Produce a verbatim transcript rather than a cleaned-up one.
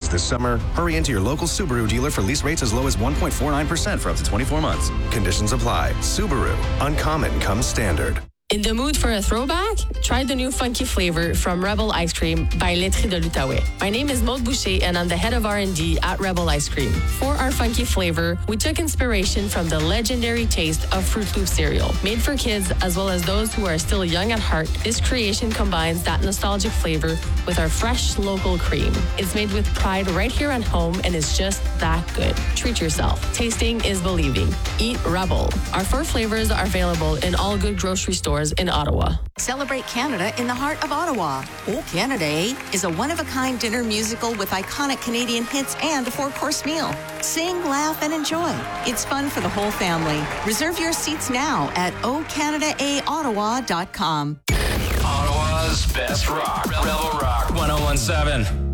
this summer, hurry into your local Subaru dealer for lease rates as low as one point four nine percent for up to twenty-four months. Conditions apply. Subaru. Uncommon comes standard. In the mood for a throwback? Try the new funky flavor from Rebel Ice Cream by Laiterie de l'Outaouais. My name is Maude Boucher and I'm the head of R and D at Rebel Ice Cream. For our funky flavor, we took inspiration from the legendary taste of Fruit Loop cereal. Made for kids as well as those who are still young at heart, this creation combines that nostalgic flavor with our fresh local cream. It's made with pride right here at home and is just that good. Treat yourself. Tasting is believing. Eat Rebel. Our four flavors are available in all good grocery stores in Ottawa. Celebrate Canada in the heart of Ottawa. Oh, Canada, eh? Is a one-of-a-kind dinner musical with iconic Canadian hits and a four-course meal. Sing, laugh, and enjoy. It's fun for the whole family. Reserve your seats now at o canada a ottawa dot com. Ottawa's best rock. Rebel Rock one oh one seven.